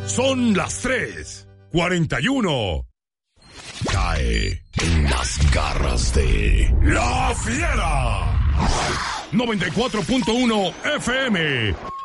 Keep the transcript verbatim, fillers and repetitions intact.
Son las tres cuarenta y uno. Cae en las garras de La Fiera. noventa y cuatro punto uno F M.